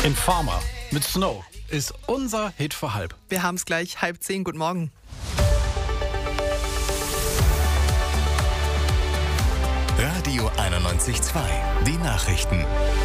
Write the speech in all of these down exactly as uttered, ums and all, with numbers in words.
Informer mit Snow ist unser Hit für halb. Wir haben es gleich, halb zehn. Guten Morgen. Radio einundneunzig Komma zwei. Die Nachrichten.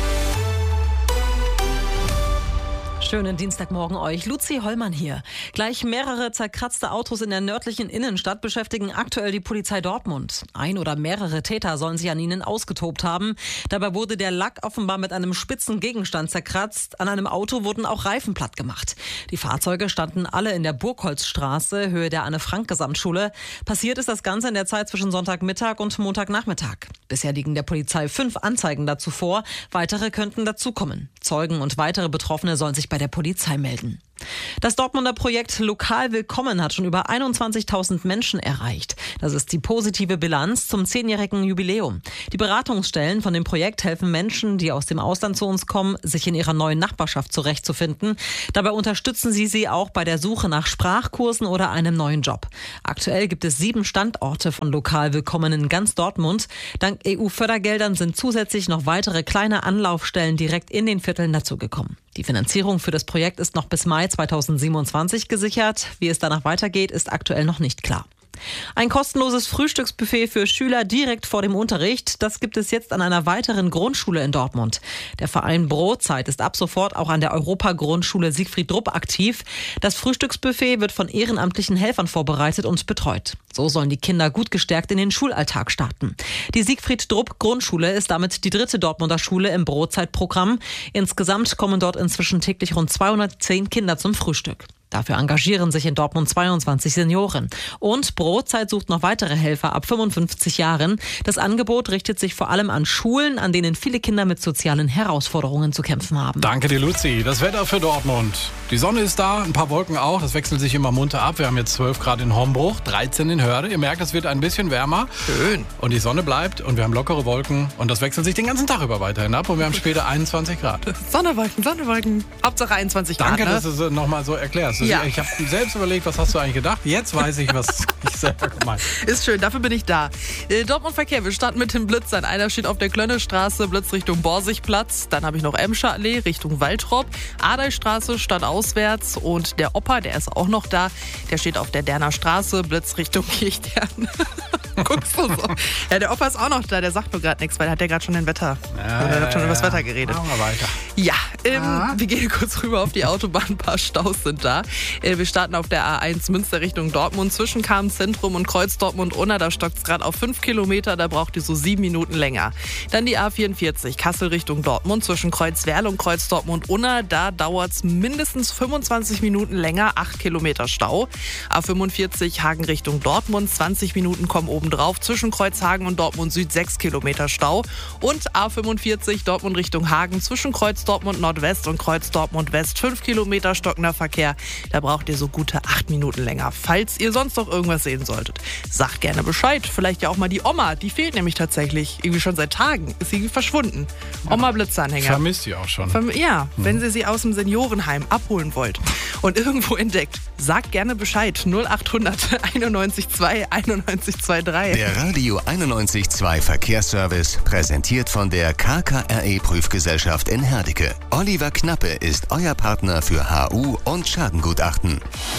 Schönen Dienstagmorgen euch. Luzi Hollmann hier. Gleich mehrere zerkratzte Autos in der nördlichen Innenstadt beschäftigen aktuell die Polizei Dortmund. Ein oder mehrere Täter sollen sich an ihnen ausgetobt haben. Dabei wurde der Lack offenbar mit einem spitzen Gegenstand zerkratzt. An einem Auto wurden auch Reifen platt gemacht. Die Fahrzeuge standen alle in der Burgholzstraße, Höhe der Anne-Frank-Gesamtschule. Passiert ist das Ganze in der Zeit zwischen Sonntagmittag und Montagnachmittag. Bisher liegen der Polizei fünf Anzeigen dazu vor. Weitere könnten dazukommen. Zeugen und weitere Betroffene sollen sich bei der Polizei melden. Das Dortmunder Projekt Lokal Willkommen hat schon über einundzwanzigtausend Menschen erreicht. Das ist die positive Bilanz zum zehnjährigen Jubiläum. Die Beratungsstellen von dem Projekt helfen Menschen, die aus dem Ausland zu uns kommen, sich in ihrer neuen Nachbarschaft zurechtzufinden. Dabei unterstützen sie sie auch bei der Suche nach Sprachkursen oder einem neuen Job. Aktuell gibt es sieben Standorte von Lokal Willkommen in ganz Dortmund. Dank E U-Fördergeldern sind zusätzlich noch weitere kleine Anlaufstellen direkt in den Vierteln dazugekommen. Die Finanzierung für das Projekt ist noch bis Mai zweitausendsiebenundzwanzig gesichert. Wie es danach weitergeht, ist aktuell noch nicht klar. Ein kostenloses Frühstücksbuffet für Schüler direkt vor dem Unterricht. Das gibt es jetzt an einer weiteren Grundschule in Dortmund. Der Verein Brotzeit ist ab sofort auch an der Europa-Grundschule Siegfried Drupp aktiv. Das Frühstücksbuffet wird von ehrenamtlichen Helfern vorbereitet und betreut. So sollen die Kinder gut gestärkt in den Schulalltag starten. Die Siegfried Drupp Grundschule ist damit die dritte Dortmunder Schule im Brotzeitprogramm. Insgesamt kommen dort inzwischen täglich rund zweihundertzehn Kinder zum Frühstück. Dafür engagieren sich in Dortmund zweiundzwanzig Senioren. Und Brotzeit sucht noch weitere Helfer ab fünfundfünfzig Jahren. Das Angebot richtet sich vor allem an Schulen, an denen viele Kinder mit sozialen Herausforderungen zu kämpfen haben. Danke dir, Luzi. Das Wetter für Dortmund. Die Sonne ist da, ein paar Wolken auch. Das wechselt sich immer munter ab. Wir haben jetzt zwölf Grad in Hombruch, dreizehn in Hörde. Ihr merkt, es wird ein bisschen wärmer. Schön. Und die Sonne bleibt und wir haben lockere Wolken. Und das wechselt sich den ganzen Tag über weiterhin ab. Und wir haben später einundzwanzig Grad. Sonne, Wolken, Sonne, Wolken. Hauptsache einundzwanzig Grad. Danke, ne? dass du es nochmal so erklärst. Ja. Ich habe selbst überlegt, was hast du eigentlich gedacht? Jetzt weiß ich, was ich selber gemeint habe. Ist schön, dafür bin ich da. Äh, Dortmund Verkehr, wir starten mit dem Blitz. Ein einer steht auf der Klönnestraße, Blitz Richtung Borsigplatz. Dann habe ich noch Emscher Allee Richtung Waltrop. Adeistraße stadtauswärts und der Opa, der ist auch noch da. Der steht auf der Derner Straße, Blitz Richtung Kirchstern. Guckst du so? Ja, der Opa ist auch noch da, der sagt nur gerade nichts, weil er hat ja gerade schon den Wetter, Ja, er hat schon ja, über das ja. Wetter geredet. Machen wir weiter. Ja, ähm, Ah. wir gehen kurz rüber auf die Autobahn, ein paar Staus sind da. Äh, wir starten auf der A eins Münster Richtung Dortmund, zwischen Cham-Zentrum und Kreuz Dortmund-Unna, da stockt es gerade auf fünf Kilometer, da braucht ihr so sieben Minuten länger. Dann die A vierundvierzig, Kassel Richtung Dortmund, zwischen Kreuzwerl und Kreuz Dortmund-Unna, da dauert es mindestens fünfundzwanzig Minuten länger, acht Kilometer Stau. A fünfundvierzig, Hagen Richtung Dortmund, zwanzig Minuten kommen obendrauf, zwischen Kreuzhagen und Dortmund Süd sechs Kilometer Stau. Und A fünfundvierzig, Dortmund Richtung Hagen, zwischen Kreuz Dortmund Nordwest und Kreuz Dortmund West, fünf Kilometer stockender Verkehr. Da braucht ihr so gute acht Minuten länger. Falls ihr sonst noch irgendwas sehen solltet, sagt gerne Bescheid. Vielleicht ja auch mal die Oma, die fehlt nämlich tatsächlich. Irgendwie schon seit Tagen ist sie verschwunden. Oma Blitzanhänger. Vermisst sie auch schon. Verm- Ja, wenn Sie sie aus dem Seniorenheim abholen wollt und irgendwo entdeckt, sagt gerne Bescheid. null achthundert einundneunzig zwei einundneunzig drei. Der Radio einundneunzig Komma zwei Verkehrsservice präsentiert von der K K R E-Prüfgesellschaft in Herdecke. Oliver Knappe ist euer Partner für H U und Schadengutachten.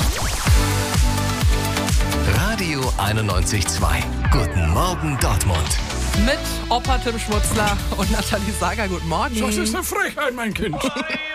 Radio einundneunzig Komma zwei. Guten Morgen Dortmund. Mit Opa Tim Schmutzler und Nathalie Sager. Guten Morgen. Das ist eine Frechheit, mein Kind.